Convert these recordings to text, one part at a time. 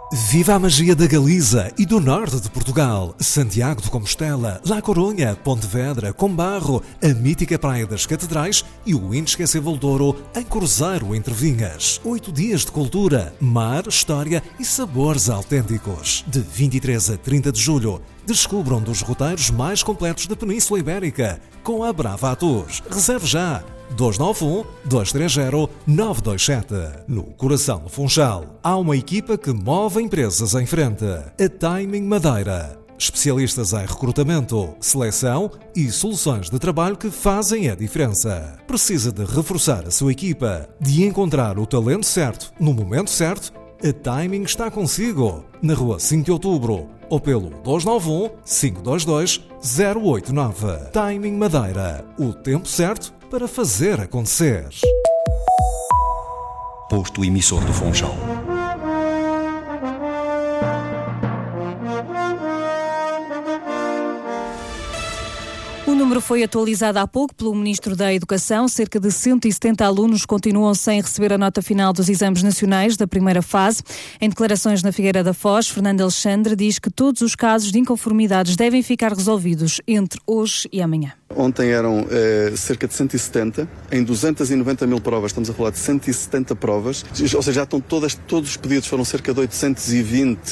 Viva a magia da Galiza e do norte de Portugal. Santiago de Compostela, La Coruña, Pontevedra, Combarro, a mítica Praia das Catedrais e o inesquecível Douro em Cruzeiro entre Vinhas. 8 dias de cultura, mar, história e sabores autênticos. De 23 a 30 de julho, descubra um dos roteiros mais completos da Península Ibérica com a Brava Tours. Reserve já! 291-230-927. No coração do Funchal, há uma equipa que move empresas em frente. A Timing Madeira. Especialistas em recrutamento, seleção e soluções de trabalho que fazem a diferença. Precisa de reforçar a sua equipa, de encontrar o talento certo no momento certo? A Timing está consigo. Na rua 5 de Outubro ou pelo 291-522-089. Timing Madeira. O tempo certo para fazer acontecer. Posto emissor do Funchal. O número foi atualizado há pouco pelo Ministro da Educação. Cerca de 170 alunos continuam sem receber a nota final dos exames nacionais da primeira fase. Em declarações na Figueira da Foz, Fernando Alexandre diz que todos os casos de inconformidades devem ficar resolvidos entre hoje e amanhã. Ontem eram cerca de 170, em 290 mil provas, estamos a falar de 170 provas, ou seja, já estão todos os pedidos, foram cerca de 820,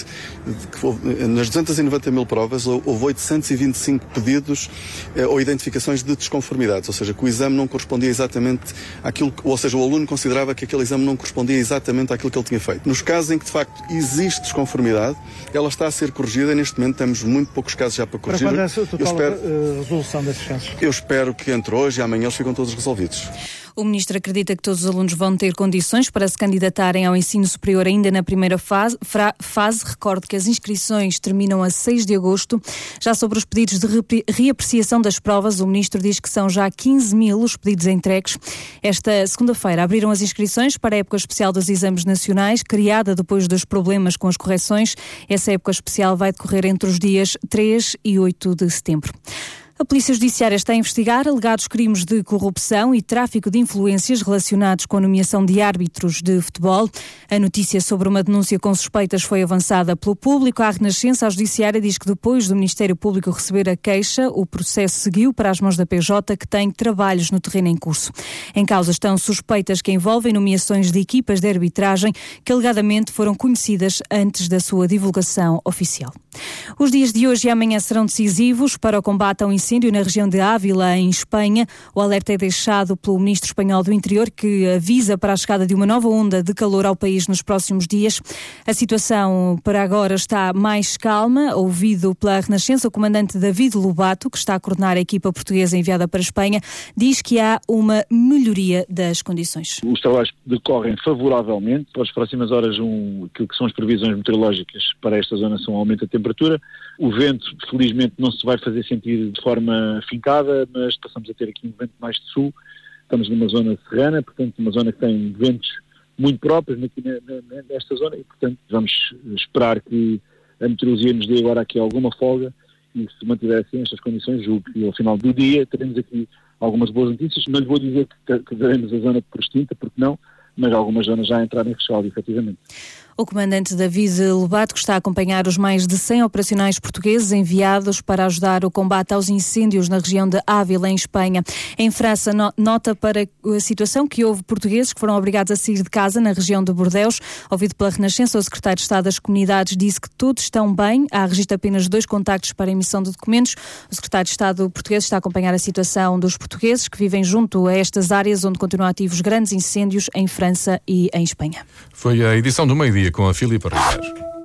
nas 290 mil provas houve 825 pedidos ou identificações de desconformidades, ou seja, que o exame não correspondia exatamente àquilo, ou seja, o aluno considerava que aquele exame não correspondia exatamente àquilo que ele tinha feito. Nos casos em que de facto existe desconformidade, ela está a ser corrigida e neste momento temos muito poucos casos já para corrigir. Para quando é a total resolução desses casos? Eu espero que entre hoje e amanhã eles ficam todos resolvidos. O Ministro acredita que todos os alunos vão ter condições para se candidatarem ao ensino superior ainda na primeira fase. Recordo que as inscrições terminam a 6 de agosto. Já sobre os pedidos de reapreciação das provas, o Ministro diz que são já 15 mil os pedidos entregues. Esta segunda-feira abriram as inscrições para a época especial dos exames nacionais, criada depois dos problemas com as correções. Essa época especial vai decorrer entre os dias 3 e 8 de setembro. A Polícia Judiciária está a investigar alegados crimes de corrupção e tráfico de influências relacionados com a nomeação de árbitros de futebol. A notícia sobre uma denúncia com suspeitas foi avançada pelo público. A Renascença, a Judiciária, diz que depois do Ministério Público receber a queixa, o processo seguiu para as mãos da PJ, que tem trabalhos no terreno em curso. Em causa estão suspeitas que envolvem nomeações de equipas de arbitragem que alegadamente foram conhecidas antes da sua divulgação oficial. Os dias de hoje e amanhã serão decisivos para o combate ao incêndio na região de Ávila, em Espanha. O alerta é deixado pelo Ministro Espanhol do Interior, que avisa para a chegada de uma nova onda de calor ao país nos próximos dias. A situação para agora está mais calma. Ouvido pela Renascença, o comandante David Lobato, que está a coordenar a equipa portuguesa enviada para a Espanha, diz que há uma melhoria das condições. Os trabalhos decorrem favoravelmente. Para as próximas horas, aquilo que são as previsões meteorológicas para esta zona são um aumento da temperatura. O vento, felizmente, não se vai fazer sentir de forma fincada, mas passamos a ter aqui um vento mais de sul. Estamos numa zona serrana, portanto, uma zona que tem ventos muito próprios aqui nesta zona e, portanto, vamos esperar que a meteorologia nos dê agora aqui alguma folga e, se mantiver assim estas condições, julgo que ao final do dia teremos aqui algumas boas notícias. Não lhe vou dizer que veremos a zona por extinta, porque não, mas algumas zonas já entraram em rescaldo, efetivamente. O comandante David Lobato, que está a acompanhar os mais de 100 operacionais portugueses enviados para ajudar o combate aos incêndios na região de Ávila, em Espanha. Em França, nota para a situação que houve portugueses que foram obrigados a sair de casa na região de Bordeaux. Ouvido pela Renascença, o secretário de Estado das Comunidades disse que todos estão bem. Há registro apenas 2 contactos para a emissão de documentos. O secretário de Estado português está a acompanhar a situação dos portugueses que vivem junto a estas áreas onde continuam ativos grandes incêndios em França e em Espanha. Foi a edição do meio-dia com a Filipa Ribeiro.